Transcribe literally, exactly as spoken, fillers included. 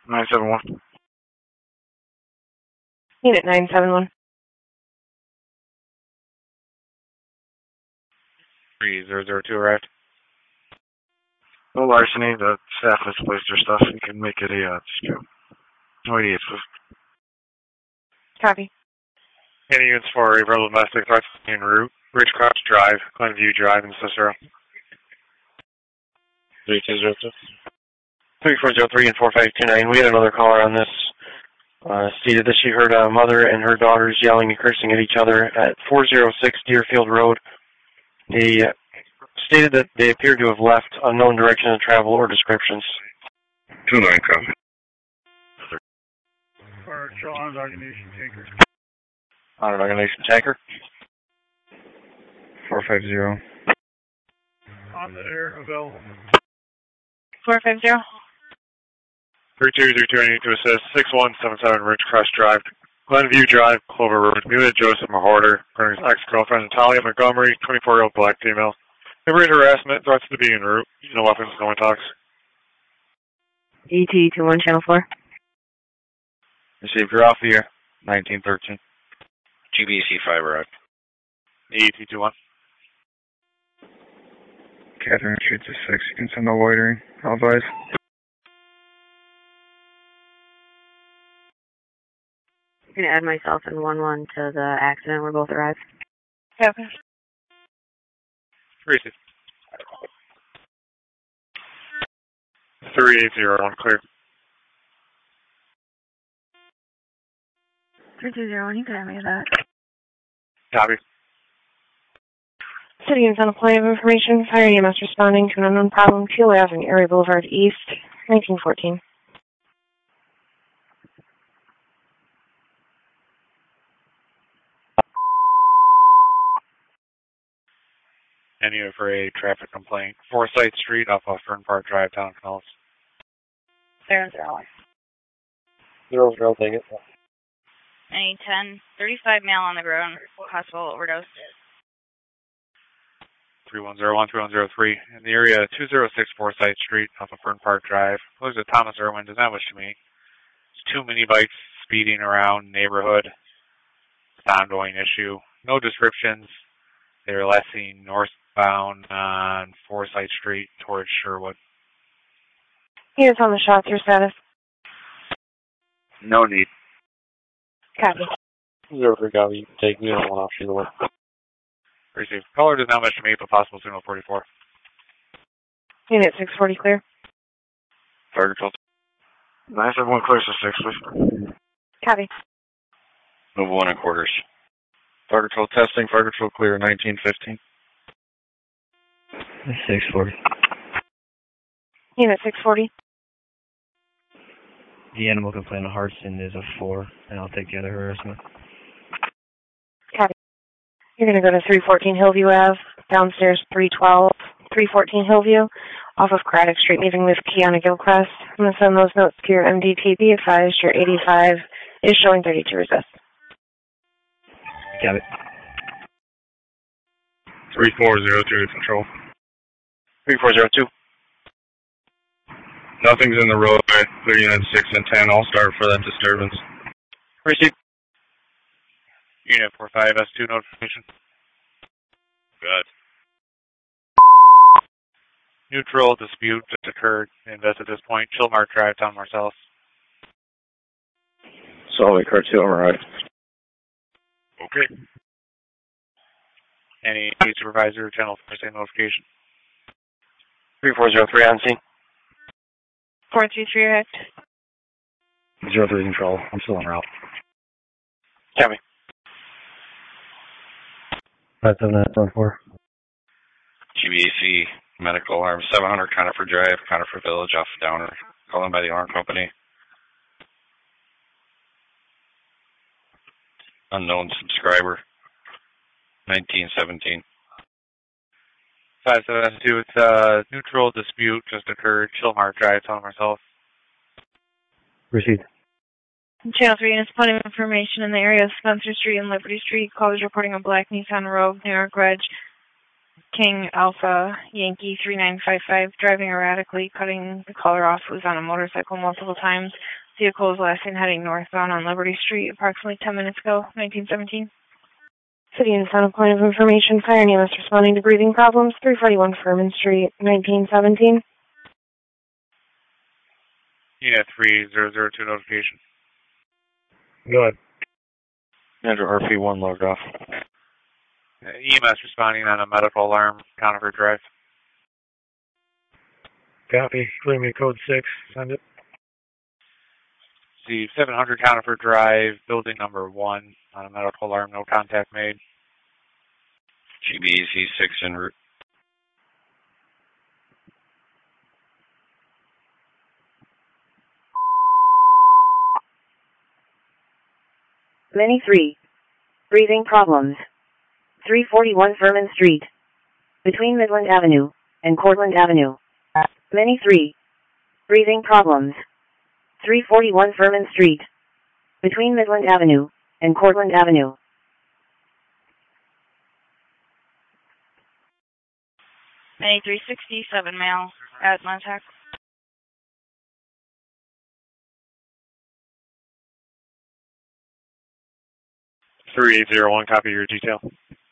nine seven one. Unit nine seven one. three zero zero two arrived. No larceny. The staff misplaced their stuff. You can make it a uh, dispute. No idiots, please. Copy. Any units for a rebel domestic threats en route. Ridgecrest Drive, Glenview Drive in Cicero. three two zero two. three four zero three and four five two nine. We had another caller on this. Uh, stated that she heard a mother and her daughters yelling and cursing at each other at four oh six Deerfield Road. They uh, stated that they appeared to have left unknown direction of travel or descriptions. two nine, copy. For Sean, Organization Tanker. On an organization tanker. four five zero. On the air, available. four five zero. three two zero two, I need to assist. six one seven seven Ridgecrest Drive, Glenview Drive, Clover Road. Unit Joseph Mahorter, Bernie's ex-girlfriend Natalia Montgomery, twenty-four-year-old black female. Numerous harassment, threats to be en route. No weapons, no one talks. E T two one channel four. Received her off the air. nineteen thirteen. G B C five arrived. E T two one. Catherine Street to six. You can send no loitering. I'll advise. I'm going to add myself and one one to the accident. We're both arrived. Okay. Receive. three eight zero one, clear. three two zero one, you can add me to that. Copy. City units on a play of information. Fire E M S responding to an unknown problem. Fuel Avenue, Erie Boulevard East, nineteen fourteen. Any for a traffic complaint. Forsyth Street off of Fern Park Drive, Town Knowles. Zero zero one. Zero zero, take it. Any ten thirty-five male on the ground, possible overdose. three one zero one, three one zero three. In the area, two oh six Forsyth Street off of Fern Park Drive. Looks at Thomas Irwin. Does not wish to meet. There's two mini bikes speeding around neighborhood. It's an ongoing issue. No descriptions. They were last seen northbound on Forsyth Street towards Sherwood. Units on the shots, your status. No need. Copy. Zero three, copy. You can take me on one off either way. Received. Caller does not wish to meet, but possible signal forty-four. Unit six forty clear. Fire control. nine seven one clear to six, please. Copy. Move one and quarters. Fire control testing. Fire control clear. nineteen fifteen. six forty. Unit six forty. The animal complaint of Hartson is a four, and I'll take the other harassment. Copy. You're going to go to three fourteen Hillview Ave, downstairs three twelve, three fourteen Hillview, off of Craddock Street, meeting with Kiana Gilchrist. I'm going to send those notes to your M D T. Be advised, your eighty-five is showing thirty-two resist. Got it. three four zero two, control. three four zero two. Nothing's in the roadway. Clear units six and ten. I'll start for that disturbance. Receive. Unit four five S two notification. Good. Neutral dispute just occurred. Invest at this point. Chilmark Drive, Town Marcellus. Solid car two, arrived. Okay. Any supervisor, channel for same notification. three four zero three on scene. four three three right. Zero three control. I'm still en route. Copy. Five seven nine seven four. G B A C medical alarm seven hundred Conifer Drive, Conifer Village off Downer. Calling by the alarm company. Unknown subscriber. nineteen seventeen. five seven two, it's a neutral dispute just occurred. Chilmark Drive, Town Marcellus. Received. Channel three units, plenty of information in the area of Spencer Street and Liberty Street. Callers reporting a black Nissan Rogue, New York Reg, King Alpha Yankee three nine five five, driving erratically, cutting the color off, was on a motorcycle multiple times. Vehicle was last seen heading northbound on Liberty Street approximately ten minutes ago, nineteen seventeen. City and Son of Point of Information, fire name is responding to breathing problems, three forty-one Furman Street, nineteen seventeen. Unit three zero zero two notification. Go ahead. Andrew R P one logged off. Uh, E M S responding on a medical alarm, Conifer Drive. Copy. Clear me code six. Send it. The seven hundred Conifer Drive, building number one, on a medical alarm, no contact made. G B E C six en route. Many three. Breathing problems. three forty-one Furman Street. Between Midland Avenue and Cortland Avenue. Many three. Breathing problems. three forty-one Furman Street. Between Midland Avenue and Cortland Avenue. Many three sixty-seven male at Montauk. three eight zero one, copy your detail.